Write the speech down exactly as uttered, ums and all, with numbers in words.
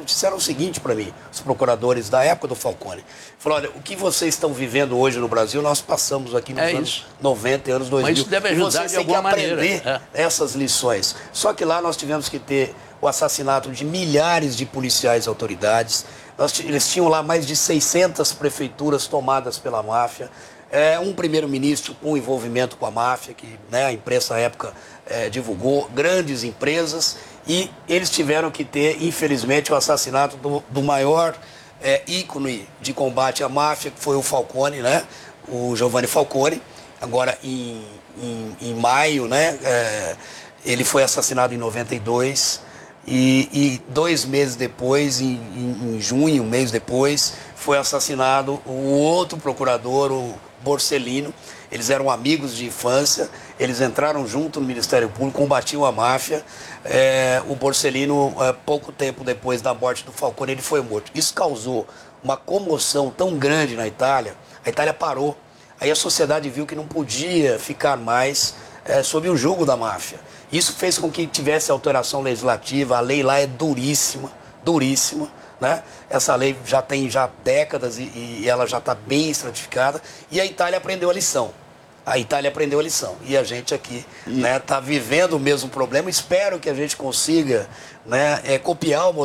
disseram o seguinte para mim, os procuradores da época do Falcone. Falaram, olha, o que vocês estão vivendo hoje no Brasil, nós passamos aqui nos É anos isso. noventa e anos dois mil. Mas isso deve E ajudar vocês de têm que alguma aprender maneira. essas lições. Só que lá nós tivemos que ter o assassinato de milhares de policiais e autoridades. Nós, eles tinham lá mais de seiscentas prefeituras tomadas pela máfia. É, um primeiro-ministro com envolvimento com a máfia, que né, a imprensa à época é, divulgou, grandes empresas, e eles tiveram que ter, infelizmente, o assassinato do, do maior é, ícone de combate à máfia, que foi o Falcone, né, o Giovanni Falcone. Agora, em, em, em maio, né, é, ele foi assassinado em noventa e dois, e, e dois meses depois, em, em, em junho, um mês depois, foi assassinado o outro procurador, o Borsellino. Eles eram amigos de infância, eles entraram junto no Ministério Público, combatiam a máfia. É, o Borsellino, é, pouco tempo depois da morte do Falcone, ele foi morto. Isso causou uma comoção tão grande na Itália, a Itália parou. Aí a sociedade viu que não podia ficar mais é, sob o jugo da máfia. Isso fez com que tivesse alteração legislativa, a lei lá é duríssima, duríssima. Né? Essa lei já tem já décadas e, e ela já está bem estratificada, e a Itália aprendeu a lição. A Itália aprendeu a lição. E a gente aqui está né, tá vivendo o mesmo problema. Espero que a gente consiga né, é, copiar o modelo.